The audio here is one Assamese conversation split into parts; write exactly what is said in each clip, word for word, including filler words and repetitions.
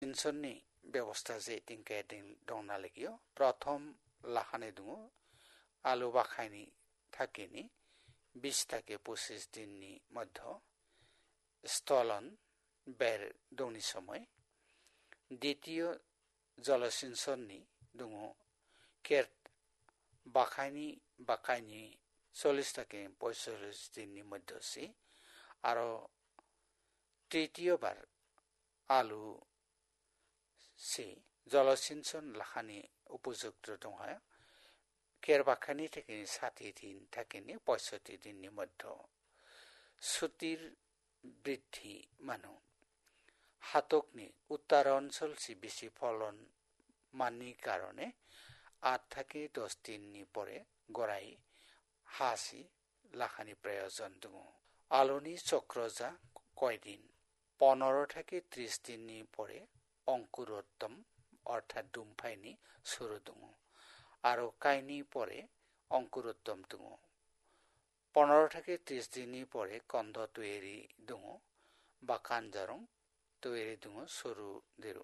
सिंचननि बेबस्था जे टिंके दंना लेगियो प्रथम लाखाने दङ आलु बाखायनि थाकिनि বিশ থেকে পঁচিশ দিনनि मध्य স্থলন बेर दौनि समय द्वितीय जलसिंचननि दङ केर बाखायनि बाखायनि चल्लिस থেকে পঁয়তাল্লিশ दिननि मध्यसि आरो तृतीय बार आलु से जलसिंचन लाखानि उपयुक्त दङ केर बाखायनि थाखाय ষাঠি दिन थाखायनि পঁয়ষট্টি दिननि मध्य सुतिर বৃদ্ধি मानु हातकनि उत्तर অঞ্চল সি বেশি ফলন মানनि কারণে आठ থেকে দশ दिननि পরে গড়াই হাসি লাখানি প্রয়োজন দङ আলুনি চক্রজা কয়দিন পনেরো থেকে ত্রিশ দিনनि পরে অঙ্কুরোত্তম অর্থাৎ দুমফাইনি শুরু দङ आरो कायनि परे अंकुरोत्तम दङ पनेরো থেকে ত্রিশ दिननि परे कन्द तैयारी दङ बा कानजारं तैयारी दङ सरू देरु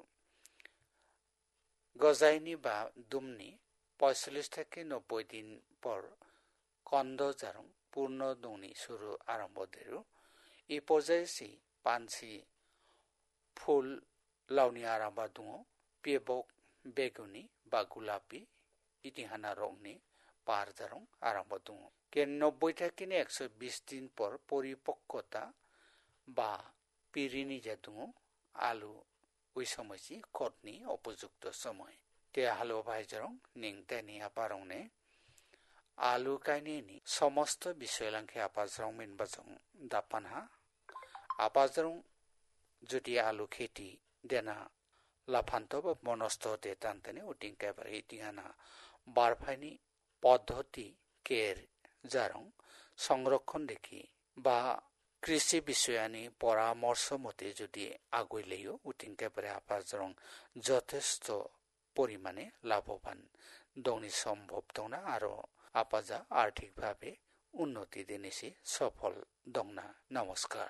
गजाइनि बा दुमनि পঁয়তাল্লিশ থেকে নব্বই दिन पर कन्द जारं पूर्ण दंनि शुरु आरम्भ देरु इ पर्यायसि पानसि फुल लावनि आरम्भ दङ पेबक बेगुनि बा गुलापि इतिहाना रंनि पार जारं आरम्भ दङ के नब्बই থেকে একশো বিশ दिन पर परिपक्वता बा पिरिनि जा दङ आलु ওই সময়সি खतनि उपयुक्त समय ते हालो भाइजरं निंगतानि आपारंने आलु कायनि समस्त বিষয়लांखे आपाजरं मिनबाजं दापानहा आपाजरं जुदि आलु खेती देना लाफान्तो बा मनस्त दे तांतने उटिंका बार इतिहाना बारफाइनि पद्धति केर जारं संरक्षण देखि बा कृषि বিষয়াनि परामर्श मते जुदि आगुइलेयो उटिंका बार आपाजरं যথেষ্ট परिमाणे लाभवान दंनि सम्भव दंना आरो आपाजा आर्थिक भावे उन्नति देनिसि सफल दंना नमस्कार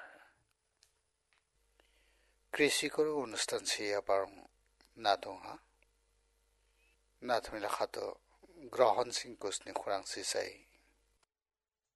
कृषि करो अनुष्ठान से आपारं नादंहा नाथमिला खातो ग्रहण सिंह कोसनि खुरां सिसाई